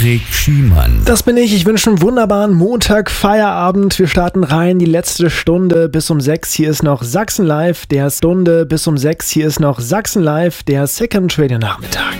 Erik Schiemann. Das bin ich. Ich wünsche einen wunderbaren Montag, Feierabend. Wir starten rein, die letzte Stunde bis um 6. Hier ist noch Sachsen Live, der Stunde bis um 6. Hier ist noch Sachsen Live, der Second Radio Nachmittag.